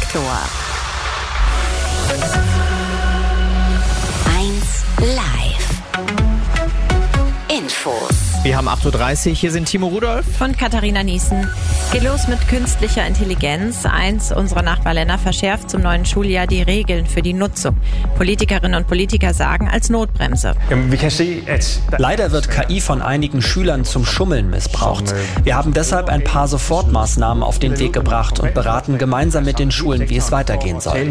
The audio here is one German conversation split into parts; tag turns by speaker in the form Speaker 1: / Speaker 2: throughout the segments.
Speaker 1: Sektor. 1 Live. Infos.
Speaker 2: Wir haben 8.30 Uhr, hier sind Timo Rudolph
Speaker 3: und Katharina Niesen. Geht los mit künstlicher Intelligenz. Eins unserer Nachbarländer verschärft zum neuen Schuljahr die Regeln für die Nutzung. Politikerinnen und Politiker sagen als Notbremse.
Speaker 4: Leider wird KI von einigen Schülern zum Schummeln missbraucht. Wir haben deshalb ein paar Sofortmaßnahmen auf den Weg gebracht und beraten gemeinsam mit den Schulen, wie es weitergehen soll.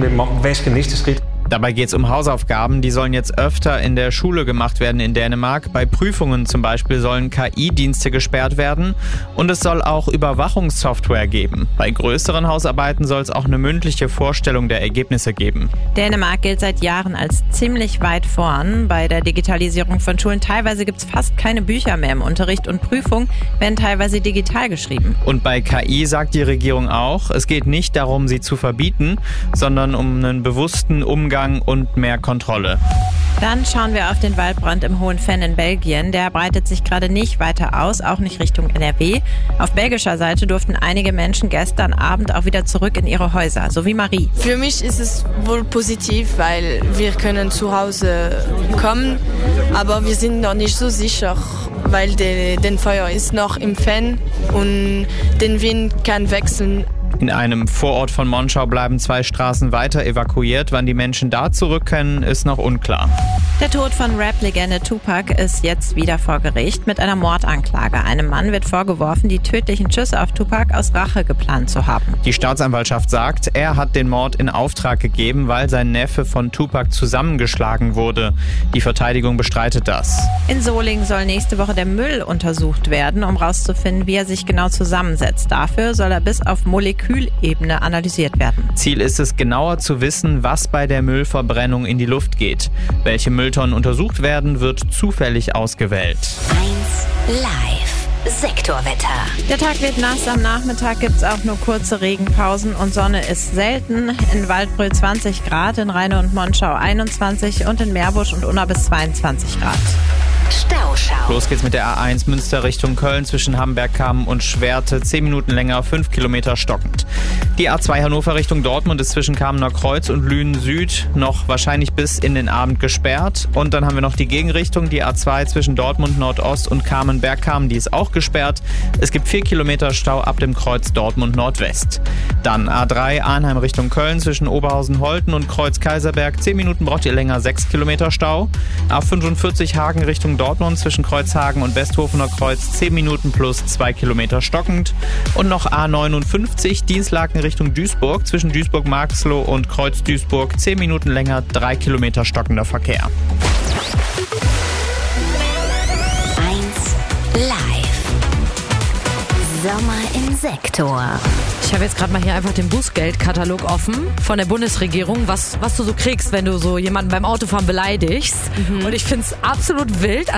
Speaker 2: Dabei geht es um Hausaufgaben, die sollen jetzt öfter in der Schule gemacht werden in Dänemark. Bei Prüfungen zum Beispiel sollen KI-Dienste gesperrt werden und es soll auch Überwachungssoftware geben. Bei größeren Hausarbeiten soll es auch eine mündliche Vorstellung der Ergebnisse geben.
Speaker 3: Dänemark gilt seit Jahren als ziemlich weit vorn bei der Digitalisierung von Schulen. Teilweise gibt es fast keine Bücher mehr im Unterricht und Prüfungen werden teilweise digital geschrieben.
Speaker 2: Und bei KI sagt die Regierung auch, es geht nicht darum, sie zu verbieten, sondern um einen bewussten Umgang und mehr Kontrolle.
Speaker 3: Dann schauen wir auf den Waldbrand im Hohen Venn in Belgien. Der breitet sich gerade nicht weiter aus, auch nicht Richtung NRW. Auf belgischer Seite durften einige Menschen gestern Abend auch wieder zurück in ihre Häuser, so wie Marie.
Speaker 5: Für mich ist es wohl positiv, weil wir können zu Hause kommen, aber wir sind noch nicht so sicher, weil den Feuer ist noch im Venn und den Wind kann wechseln.
Speaker 2: In einem Vorort von Monschau bleiben 2 Straßen weiter evakuiert. Wann die Menschen da zurück können, ist noch unklar.
Speaker 3: Der Tod von Rap-Legende Tupac ist jetzt wieder vor Gericht mit einer Mordanklage. Einem Mann wird vorgeworfen, die tödlichen Schüsse auf Tupac aus Rache geplant zu haben.
Speaker 2: Die Staatsanwaltschaft sagt, er hat den Mord in Auftrag gegeben, weil sein Neffe von Tupac zusammengeschlagen wurde. Die Verteidigung bestreitet das.
Speaker 3: In Solingen soll nächste Woche der Müll untersucht werden, um herauszufinden, wie er sich genau zusammensetzt. Dafür soll er bis auf Molekülebene analysiert werden.
Speaker 2: Ziel ist es, genauer zu wissen, was bei der Müllverbrennung in die Luft geht. Welche Mülltonnen untersucht werden, wird zufällig ausgewählt.
Speaker 1: 1 Live. Sektorwetter.
Speaker 3: Der Tag wird nass, am Nachmittag gibt es auch nur kurze Regenpausen und Sonne ist selten. In Waldbröl 20 Grad, in Rheine und Monschau 21 und in Meerbusch und Unna bis 22 Grad.
Speaker 1: Stauschau.
Speaker 2: Los geht's mit der A1 Münster Richtung Köln zwischen Hamberg-Kamm und Schwerte. 10 Minuten länger, 5 Kilometer stockend. Die A2 Hannover Richtung Dortmund ist zwischen Kamener Kreuz und Lünen Süd noch wahrscheinlich bis in den Abend gesperrt. Und dann haben wir noch die Gegenrichtung, die A2 zwischen Dortmund Nordost und Kamen-Bergkamen, die ist auch gesperrt. Es gibt 4 Kilometer Stau ab dem Kreuz Dortmund Nordwest. Dann A3 Arnheim Richtung Köln zwischen Oberhausen-Holten und Kreuz Kaiserberg. 10 Minuten braucht ihr länger, 6 Kilometer Stau. A45 Hagen Richtung Dortmund zwischen Kreuzhagen und Westhofener Kreuz 10 Minuten plus 2 Kilometer stockend. Und noch A59 Dienstlaken Richtung Duisburg zwischen Duisburg-Marxloh und Kreuz Duisburg 10 Minuten länger, 3 Kilometer stockender Verkehr.
Speaker 1: 1 Live. Sommer im Sektor.
Speaker 6: Ich habe jetzt gerade mal hier einfach den Bußgeldkatalog offen von der Bundesregierung, was du so kriegst, wenn du so jemanden beim Autofahren beleidigst. Und ich finde es absolut wild.